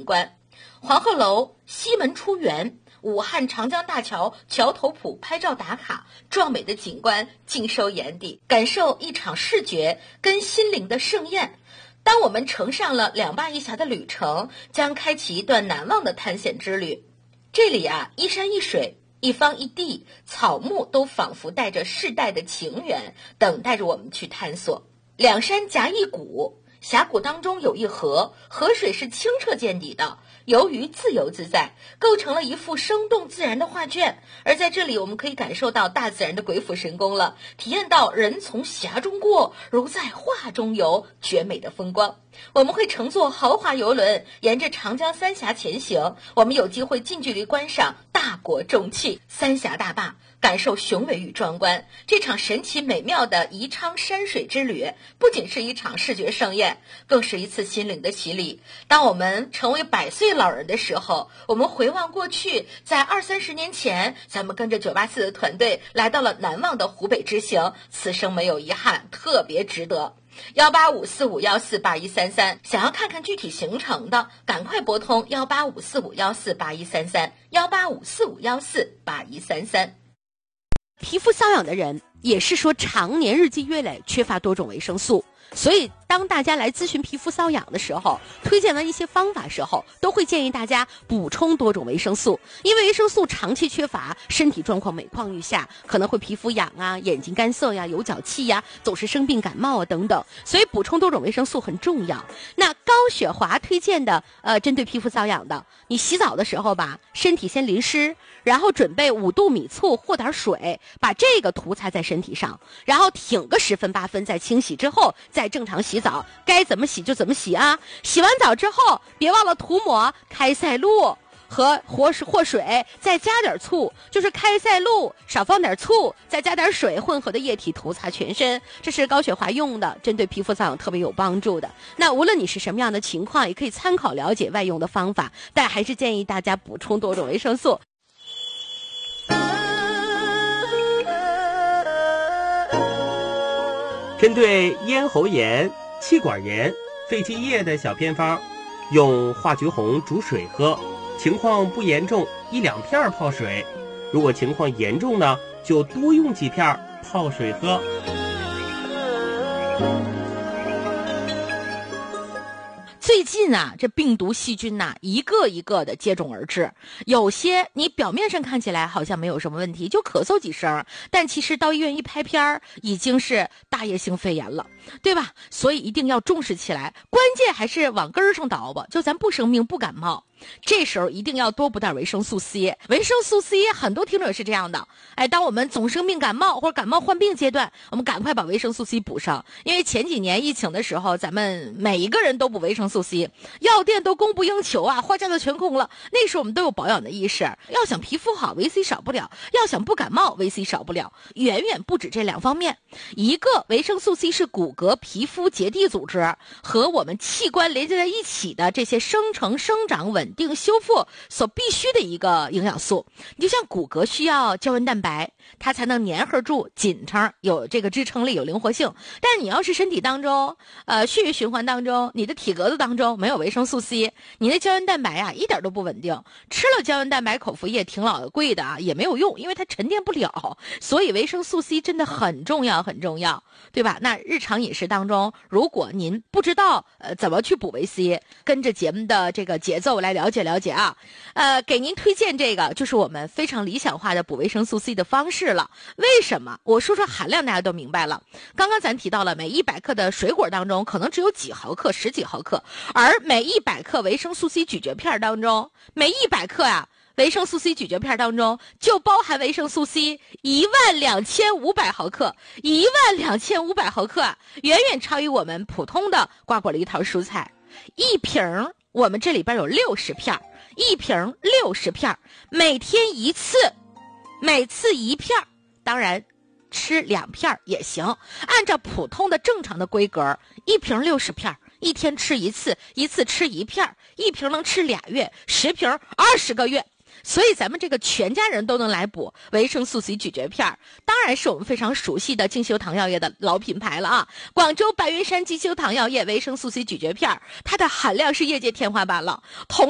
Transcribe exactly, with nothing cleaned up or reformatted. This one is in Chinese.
景观。黄鹤楼、西门出园、武汉长江大桥桥头埔拍照打卡，壮美的景观尽收眼底，感受一场视觉跟心灵的盛宴。当我们乘上了两坝一峡的旅程，将开启一段难忘的探险之旅。这里啊，一山一水，一方一地，草木都仿佛带着世代的情缘，等待着我们去探索。两山夹一谷，峡谷当中有一河，河水是清澈见底的，游鱼自由自在，构成了一幅生动自然的画卷。而在这里，我们可以感受到大自然的鬼斧神工了，体验到人从峡中过，如在画中游，绝美的风光。我们会乘坐豪华游轮，沿着长江三峡前行，我们有机会近距离观赏大国重器三峡大坝，感受雄伟与壮观。这场神奇美妙的宜昌山水之旅，不仅是一场视觉盛宴，更是一次心灵的洗礼。当我们成为百岁老人的时候，我们回望过去，在二三十年前，咱们跟着九八四的团队来到了难忘的湖北之行，此生没有遗憾，特别值得。幺八五四五幺四八一三三，想要看看具体行程的，赶快拨通幺八五四五幺四八一三三，幺八五四五幺四八一三三。 皮肤瘙痒的人也是说常年日积月累缺乏多种维生素，所以当大家来咨询皮肤瘙痒的时候，推荐完一些方法时候，都会建议大家补充多种维生素，因为维生素长期缺乏，身体状况每况愈下，可能会皮肤痒啊，眼睛干涩呀，有脚气呀，总是生病感冒啊等等，所以补充多种维生素很重要。那高雪华推荐的呃，针对皮肤瘙痒的，你洗澡的时候吧，身体先淋湿，然后准备五度米醋和点水，把这个涂擦在身体上，然后挺个十分八分，再清洗之后再正常洗澡，该怎么洗就怎么洗啊！洗完澡之后，别忘了涂抹开塞露和活或水，再加点醋，就是开塞露少放点醋，再加点水混合的液体涂擦全身。这是高雪华用的，针对皮肤瘙痒特别有帮助的。那无论你是什么样的情况，也可以参考了解外用的方法，但还是建议大家补充多种维生素。 针对咽喉炎、气管炎、肺积液的小偏方，用化橘红煮水喝，情况不严重，一两片泡水；如果情况严重呢，就多用几片泡水喝。 最近啊，这病毒细菌呐、啊，一个一个的接踵而至。有些你表面上看起来好像没有什么问题，就咳嗽几声，但其实到医院一拍片儿，已经是大叶性肺炎了，对吧？所以一定要重视起来，关键还是往根儿上倒吧，就咱不生病不感冒。这时候一定要多补点维生素 C。 维生素 C 很多听众也是这样的，哎，当我们总生病感冒或者感冒患病阶段，我们赶快把维生素 C 补上。因为前几年疫情的时候，咱们每一个人都补维生素 C， 药店都供不应求啊，货架都全空了。那时候我们都有保养的意识，要想皮肤好，维 C 少不了；要想不感冒，维 C 少不了。远远不止这两方面，一个维生素 C 是骨骼、皮肤、结缔组织和我们器官连接在一起的这些生成、生长、稳定、修复所必须的一个营养素。你就像骨骼需要胶原蛋白，它才能粘合住、紧撑，有这个支撑力、有灵活性。但你要是身体当中，呃，血液循环当中，你的体格子当中没有维生素 C， 你的胶原蛋白啊一点都不稳定。吃了胶原蛋白口服液挺老贵的啊，也没有用，因为它沉淀不了。所以维生素 C 真的很重要，很重要，对吧？那日常饮食当中，如果您不知道呃怎么去补维 C， 跟着节目的这个节奏来了解了解啊，呃，给您推荐这个就是我们非常理想化的补维生素 C 的方式了。为什么？我说说含量，大家都明白了。刚刚咱提到了，每一百克的水果当中可能只有几毫克、十几毫克，而每一百克维生素 C 咀嚼片当中，每一百克呀、啊。维生素 C 咀嚼片当中就包含维生素 C 一万两千五百毫克，一万两千五百毫克啊，远远超于我们普通的瓜果梨桃蔬菜。一瓶我们这里边有六十片，一瓶六十片，每天一次，每次一片，当然吃两片也行。按照普通的正常的规格，一瓶六十片。一天吃一次，一次吃一片，一瓶能吃俩月，十瓶二十个月。所以咱们这个全家人都能来补维生素 C 咀嚼片，当然是我们非常熟悉的净修堂药业的老品牌了啊！广州白云山净修堂药业维生素 C 咀嚼片，它的含量是业界天花板了。同